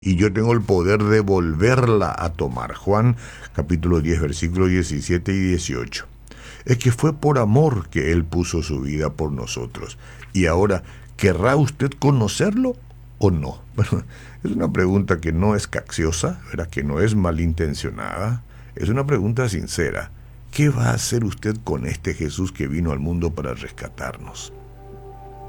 y yo tengo el poder de volverla a tomar. Juan capítulo 10, versículos 17 y 18. Es que fue por amor que Él puso su vida por nosotros. Y ahora, ¿querrá usted conocerlo o no? Bueno, es una pregunta que no es capciosa, ¿verdad? Que no es malintencionada. Es una pregunta sincera. ¿Qué va a hacer usted con este Jesús que vino al mundo para rescatarnos?